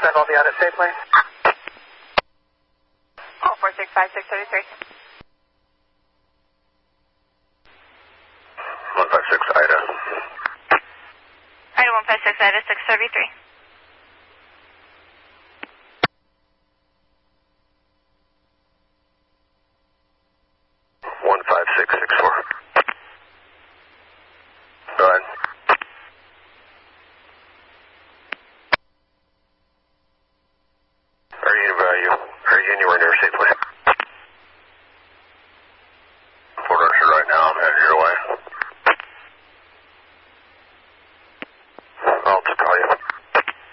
I'll be out of safely. Oh, 465-633. 156 Ida. Ida 156 Ida 633. Go ahead. Are you anywhere near safely?